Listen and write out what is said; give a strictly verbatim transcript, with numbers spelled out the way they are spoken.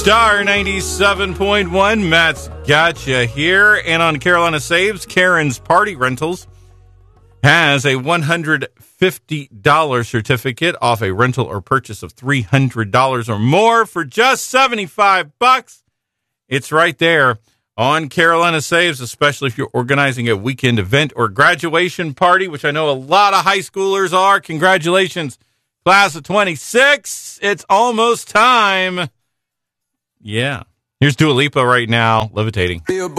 Star ninety-seven point one, Matt's Gotcha here. And on Carolina Saves, Karen's Party Rentals has a one hundred fifty dollars certificate off a rental or purchase of three hundred dollars or more for just seventy-five bucks. It's right there on Carolina Saves, especially if you're organizing a weekend event or graduation party, which I know a lot of high schoolers are. Congratulations, class of twenty-six. It's almost time. Yeah. Here's Dua Lipa right now, Levitating.